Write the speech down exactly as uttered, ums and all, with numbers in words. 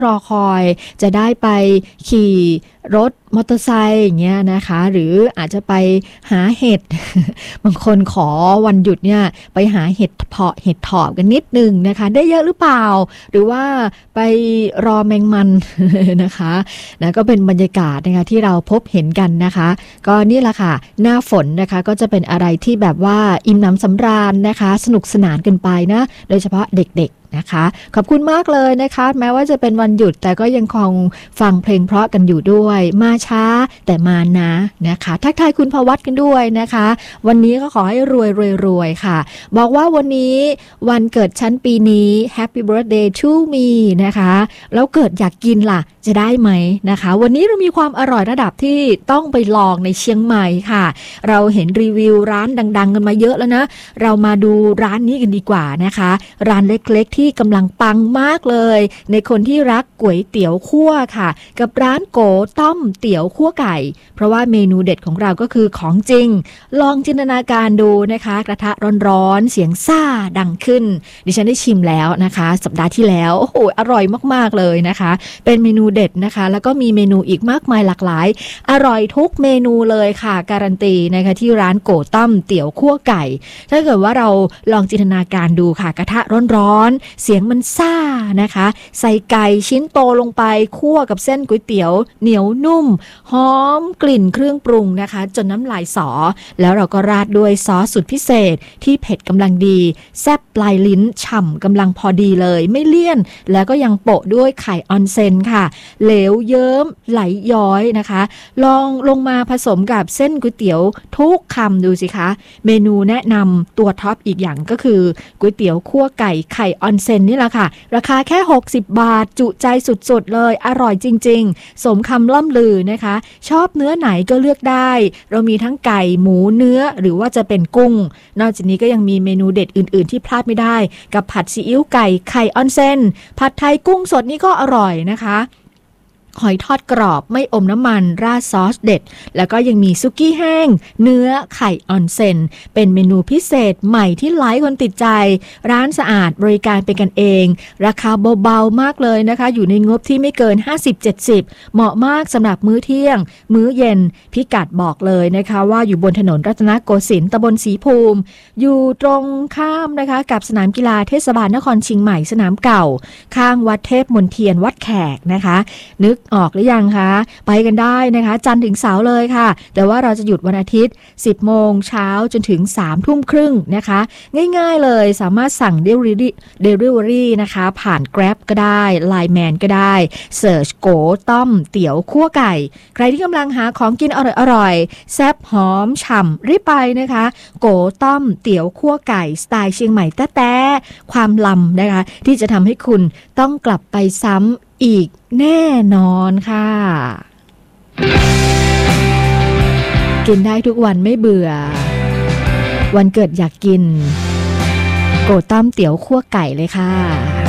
รอคอยจะได้ไปขี่รถมอเตอร์ไซค์อย่างเงี้ยนะคะหรืออาจจะไปหาเห็ด บางคนขอวันหยุดเนี่ยไปหาเห็ดเพาะเห็ดถอบกันนิดนึงนะคะได้เยอะหรือเปล่าหรือว่าไปรอแมงมัน นะคะนะก็เป็นบรรยากาศนะคะที่เราพบเห็นกันนะคะก็นี่แหละค่ะหน้าฝนนะคะก็จะเป็นอะไรที่แบบว่าอิ่มหนำสำราญนะคะสนุกสนานกันไปนะโดยเฉพาะเด็กๆนะคะขอบคุณมากเลยนะคะแม้ว่าจะเป็นวันหยุดแต่ก็ยังคงฟังเพลงเพราะกันอยู่ด้วยมาช้าแต่มานะนะคะทักทายคุณภวัตกันด้วยนะคะวันนี้ก็ขอให้รวยรวยรวยค่ะบอกว่าวันนี้วันเกิดฉันปีนี้ Happy Birthday to me นะคะแล้วเกิดอยากกินล่ะจะได้ไหมนะคะวันนี้เรามีความอร่อยระดับที่ต้องไปลองในเชียงใหม่ค่ะเราเห็นรีวิวร้านดังๆกันมาเยอะแล้วนะเรามาดูร้านนี้กันดีกว่านะคะร้านเล็กๆที่กำลังปังมากเลยในคนที่รักก๋วยเตี๋ยวคั่วค่ะกับร้านโกต้อมเตี๋ยวคั่วไก่เพราะว่าเมนูเด็ดของเราก็คือของจริงลองจินตนาการดูนะคะกระทะร้อนๆเสียงซ่าดังขึ้นดิฉันได้ชิมแล้วนะคะสัปดาห์ที่แล้วโอ้โหอร่อยมากๆเลยนะคะเป็นเมนูเด็ดนะคะแล้วก็มีเมนูอีกมากมายหลากหลายอร่อยทุกเมนูเลยค่ะการันตีนะคะที่ร้านโกต้อมเตี๋ยวคั่วไก่ถ้าเกิดว่าเราลองจินตนาการดูค่ะกระทะร้อนๆเสียงมันซ่านะคะใส่ไก่ชิ้นโตลงไปคั่วกับเส้นก๋วยเตี๋ยวเหนียวนุ่มหอมกลิ่นเครื่องปรุงนะคะจนน้ำลายสอแล้วเราก็ราดด้วยซอสสุดพิเศษที่เผ็ดกำลังดีแซ่บปลายลิ้นฉ่ำกำลังพอดีเลยไม่เลี่ยนแล้วก็ยังโปะด้วยไข่ออนเซ็นค่ะเหลวเยิ้มไหลย้อยนะคะลองลงมาผสมกับเส้นก๋วยเตี๋ยวทุกคำดูสิคะเมนูแนะนำตัวท็อปอีกอย่างก็คือก๋วยเตี๋ยวคั่วไก่ไข่ออนเซ็นนี่แหละค่ะราคาแค่หกสิบบาทจุใจสุดๆเลยอร่อยจริงๆสมคำล่ำลือนะคะชอบเนื้อไหนก็เลือกได้เรามีทั้งไก่หมูเนื้อหรือว่าจะเป็นกุ้งนอกจากนี้ก็ยังมีเมนูเด็ดอื่นๆที่พลาดไม่ได้กับผัดซีอิ๊วไก่ไข่ออนเซ็นผัดไทยกุ้งสดนี่ก็อร่อยนะคะหอยทอดกรอบไม่อมน้ำมันราดซอสเด็ดแล้วก็ยังมีซุกี้แห้งเนื้อไข่ออนเซ็นเป็นเมนูพิเศษใหม่ที่หลายคนติดใจร้านสะอาดบริการเป็นกันเองราคาเบาๆมากเลยนะคะอยู่ในงบที่ไม่เกิน ห้าสิบเจ็ดสิบ เหมาะมากสำหรับมื้อเที่ยงมื้อเย็นพิกัดบอกเลยนะคะว่าอยู่บนถนนรัตนโกสินทร์ตำบลศรีภูมิอยู่ตรงข้ามนะคะกับสนามกีฬาเทศบาลนครเชียงใหม่สนามเก่าข้างวัดเทพมนเทียนวัดแขกนะคะนึกออกหรือยังคะไปกันได้นะคะจันทร์ถึงเสาร์เลยค่ะแต่ว่าเราจะหยุดวันอาทิตย์ สิบโมงเช้าจนถึง สามทุ่มครึ่งนะคะง่ายๆเลยสามารถสั่ง Delivery Delivery นะคะผ่าน Grab ก็ได้ ไลน์ แมน ก็ได้เสิร์ชโกต้อมเตี๋ยวคั่วไก่ใครที่กำลังหาของกินอร่อยๆแซ่บหอมฉ่ำรีบไปนะคะโกต้อมเตี๋ยวคั่วไก่สไตล์เชียงใหม่แต๊ะๆความล้ำนะคะที่จะทำให้คุณต้องกลับไปซ้ำอีกแน่นอนค่ะกินได้ทุกวันไม่เบื่อวันเกิดอยากกินโกต้อมเตี๋ยวคั่วไก่เลยค่ะ